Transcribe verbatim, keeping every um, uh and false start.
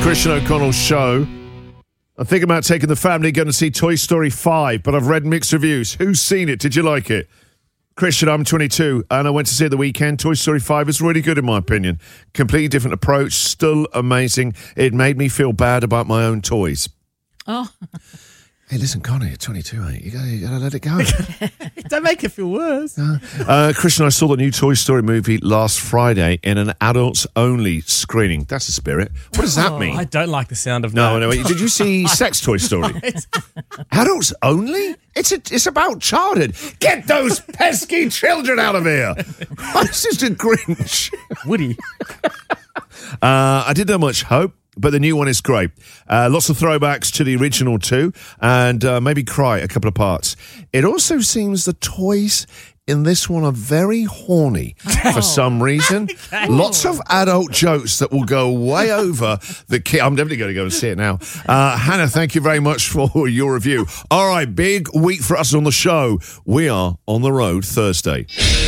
Christian O'Connell's show. I'm thinking about taking the family going to see Toy Story five, but I've read mixed reviews. Who's seen it? Did you like it? Christian, I'm twenty-two, and I went to see it the weekend. Toy Story five is really good, in my opinion. Completely different approach, still amazing. It made me feel bad about my own toys. Oh. Hey, listen, Connie, you're twenty-two, ain't you? You gotta, you gotta let it go. Don't make it feel worse. Uh, uh, Christian, I saw the new Toy Story movie last Friday in an adults-only screening. That's the spirit. What does that Oh, mean? I don't like the sound of No, that. no. Did you see Sex Toy Story? Adults only? It's a, it's about childhood. Get those pesky children out of here. I'm just a Grinch. Woody. Uh, I didn't have much hope, but the new one is great. Uh, lots of throwbacks to the original too, and uh, maybe cry a couple of parts. It also seems the toys in this one are very horny for some reason. Okay. Lots of adult jokes that will go way over the kid. I'm definitely going to go and see it now. Uh, Hannah, thank you very much for your review. All right, big week for us on the show. We are on the road Thursday.